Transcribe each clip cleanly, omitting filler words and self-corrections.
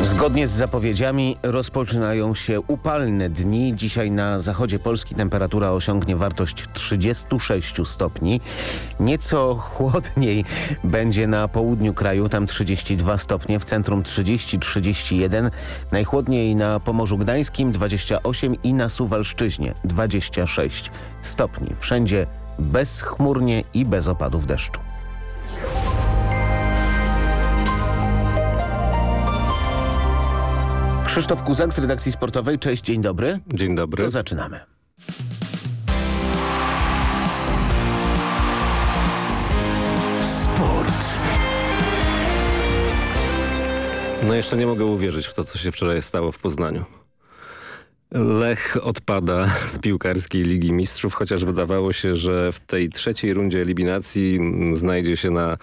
Zgodnie z zapowiedziami rozpoczynają się upalne dni. Dzisiaj na zachodzie Polski temperatura osiągnie wartość 36 stopni. Nieco chłodniej będzie na południu kraju, tam 32 stopnie, w centrum 30-31. Najchłodniej na Pomorzu Gdańskim 28 i na Suwalszczyźnie 26 stopni. Wszędzie bezchmurnie i bez opadów deszczu. Krzysztof Kuzak z redakcji sportowej. Cześć, dzień dobry. Dzień dobry. To zaczynamy. Sport. No jeszcze nie mogę uwierzyć w to, co się wczoraj stało w Poznaniu. Lech odpada z piłkarskiej Ligi Mistrzów, chociaż wydawało się, że w tej trzeciej rundzie eliminacji znajdzie się na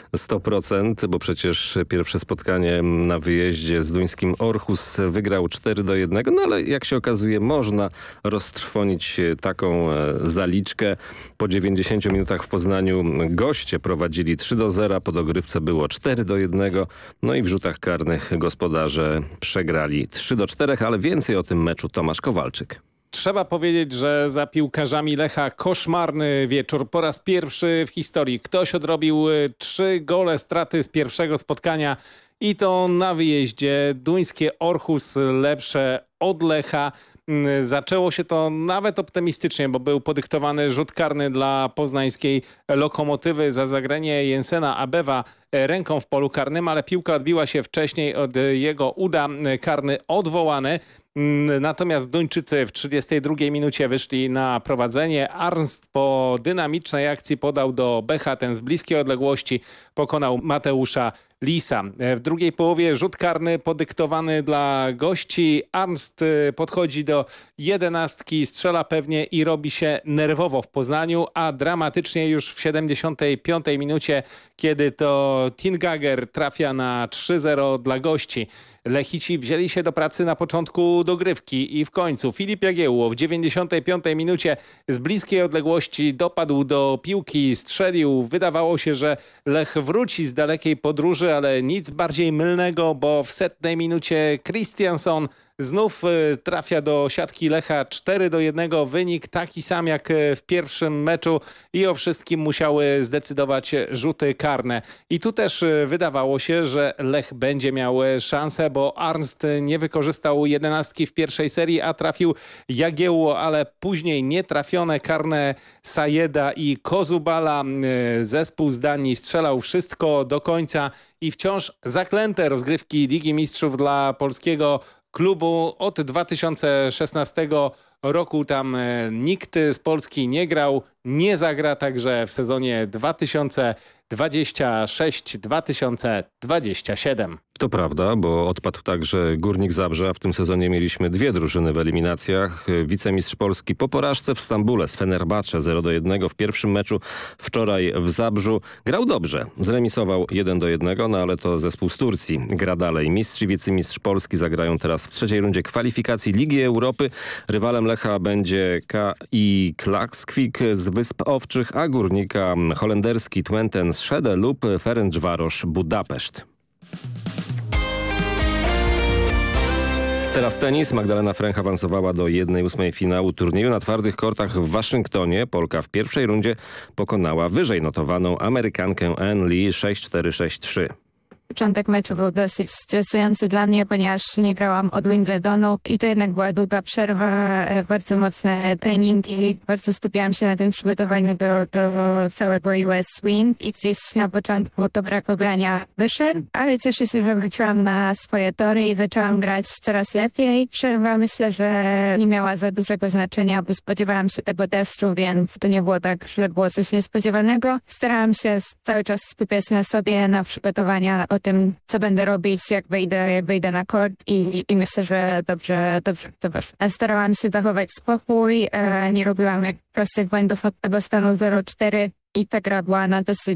100%, bo przecież pierwsze spotkanie na wyjeździe z duńskim Aarhus wygrał 4-1, no ale jak się okazuje można roztrwonić taką zaliczkę. Po 90 minutach w Poznaniu goście prowadzili 3-0, po dogrywce było 4-1, no i w rzutach karnych gospodarze przegrali 3-4, ale więcej o tym meczu Tomasz Kowalczyk. Trzeba powiedzieć, że za piłkarzami Lecha koszmarny wieczór. Po raz pierwszy w historii ktoś odrobił 3 gole straty z pierwszego spotkania i to na wyjeździe. Duńskie Aarhus lepsze od Lecha. Zaczęło się to nawet optymistycznie, bo był podyktowany rzut karny dla poznańskiej Lokomotywy za zagranie Jensena Abewa ręką w polu karnym, ale piłka odbiła się wcześniej od jego uda, karny odwołany. Natomiast Duńczycy w 32 minucie wyszli na prowadzenie. Arnst po dynamicznej akcji podał do Becha, ten z bliskiej odległości pokonał Mateusza Lisa. W drugiej połowie rzut karny podyktowany dla gości. Arnst podchodzi do 11, strzela pewnie i robi się nerwowo w Poznaniu, a dramatycznie już w 75 minucie, kiedy to Tingager trafia na 3-0 dla gości. Lechici wzięli się do pracy na początku dogrywki i w końcu Filip Jagiełło w 95 minucie z bliskiej odległości dopadł do piłki, strzelił. Wydawało się, że Lech wróci z dalekiej podróży, ale nic bardziej mylnego, bo w 100 minucie Christiansson znów trafia do siatki Lecha. 4-1, wynik taki sam jak w pierwszym meczu i o wszystkim musiały zdecydować rzuty karne. I tu też wydawało się, że Lech będzie miał szansę, bo Arnst nie wykorzystał 11 w pierwszej serii, a trafił Jagiełło, ale później nietrafione karne Sajeda i Kozubala. Zespół z Danii strzelał wszystko do końca i wciąż zaklęte rozgrywki Ligi Mistrzów dla polskiego klubu. Od 2016 roku tam nikt z Polski nie grał, nie zagra także w sezonie 2026-2027. To prawda, bo odpadł także Górnik Zabrze, a w tym sezonie mieliśmy 2 drużyny w eliminacjach. Wicemistrz Polski po porażce w Stambule z Fenerbahce 0-1 w pierwszym meczu wczoraj w Zabrzu. Grał dobrze, zremisował 1-1, no ale to zespół z Turcji gra dalej. Mistrz i wicemistrz Polski zagrają teraz w trzeciej rundzie kwalifikacji Ligi Europy. Rywalem Lecha będzie KI Klaksvik z Wysp Owczych, a Górnika holenderski Twente Schede lub Ferencvaros Budapeszt. Teraz tenis. Magdalena Fręch awansowała do 1/8 finału turnieju na twardych kortach w Waszyngtonie. Polka w pierwszej rundzie pokonała wyżej notowaną Amerykankę Ann Lee 6-4, 6-3. Początek meczu był dosyć stresujący dla mnie, ponieważ nie grałam od Wimbledonu i to jednak była długa przerwa, bardzo mocne treningi. Bardzo skupiałam się na tym przygotowaniu do całego US Swing i gdzieś na początku to brak obrania wyszedł, ale cieszę się, że wróciłam na swoje tory i zaczęłam grać coraz lepiej. Przerwa myślę, że nie miała za dużego znaczenia, bo spodziewałam się tego deszczu, więc to nie było tak, że było coś niespodziewanego. Starałam się cały czas skupiać na sobie, na przygotowaniu o tym, co będę robić, jak wyjdę na kort i myślę, że dobrze. Starałam się zachować spokój, nie robiłam prostych błędów od tego stanu 0-4 i ta gra była na dosyć